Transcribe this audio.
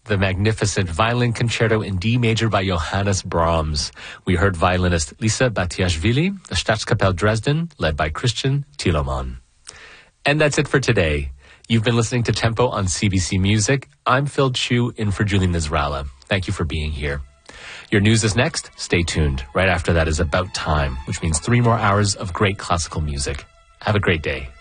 the magnificent Violin Concerto in D major by Johannes Brahms. We heard violinist Lisa Batiashvili, the Staatskapelle Dresden, led by Christian Thielemann. And that's it for today. You've been listening to Tempo on CBC Music. I'm Phil Chu in for Julie Nizrala. Thank you for being here. Your news is next. Stay tuned. Right after that is About Time, which means 3 more hours of great classical music. Have a great day.